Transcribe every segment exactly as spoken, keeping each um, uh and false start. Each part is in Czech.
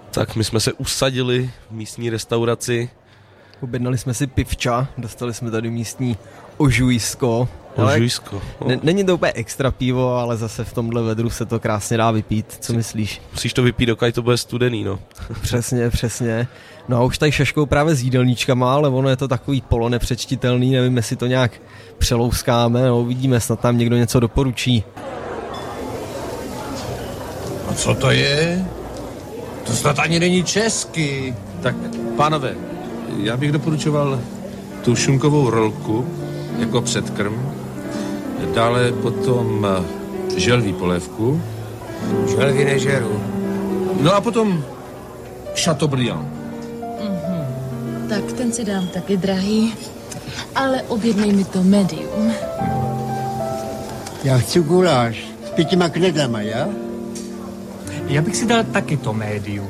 Tak my jsme se usadili v místní restauraci. Objednali jsme si pivča, dostali jsme tady místní ožujsko. Ožujsko. No. Není to úplně extra pivo, ale zase v tomhle vedru se to krásně dá vypít. Co myslíš? Musíš to vypít, dokud to bude studený, no. Přesně, přesně. No a už tady šaškou právě s jídelníčkama, ale ono je to takový polo nepřečtitelný, nevím, jestli to nějak přelouskáme, no uvidíme, snad tam někdo něco doporučí. A co to je? To snad ani není česky. Tak, pánové, já bych doporučoval tu šunkovou rolku jako předkrm, dále potom želví polévku. Želví nežeru. No a potom Chateaubriand. Mm-hmm. Tak ten si dám taky drahý, ale objednej mi to medium. Já chci guláš s pětima knedlama, já? Já bych si dal taky to medium.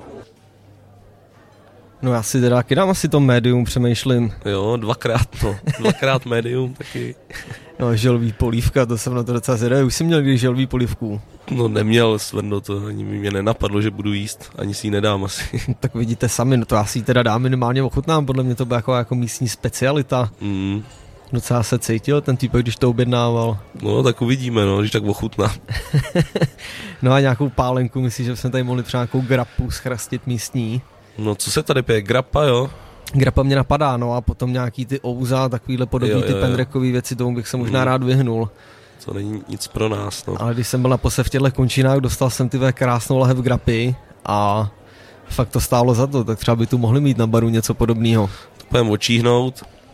No já si teda taky dám asi to medium, přemýšlím. Jo, dvakrát, no. Dvakrát medium taky. No, želví polívka, to jsem na to docela zvědavý. Už jsem měl kdy želví polívku. No neměl, Svrno, to ani mě nenapadlo, že budu jíst. Ani si ji nedám asi. Tak vidíte sami, no to já si ji teda dám, minimálně ochutnám. Podle mě to byla jako, jako místní specialita. Mm. Docela se cítil ten týpek, když to objednával. No tak uvidíme, no, když tak ochutná. No a nějakou pálenku, myslíš, že jsme tady mohli třeba nějakou grapu schrastit místní? No co se tady pije, grappa, jo? Grappa mě napadá, no a potom nějaký ty ouza, takovýhle podobný jo, jo, ty jo. pendrekový věci, tomu bych se možná mm. rád vyhnul. To není nic pro nás, no. Ale když jsem byl naposled v těchto končinách, dostal jsem ty krásnou lahev grapy a fakt to stálo za to, tak třeba by tu mohli mít na baru něco podobného. To budeme očíhnout.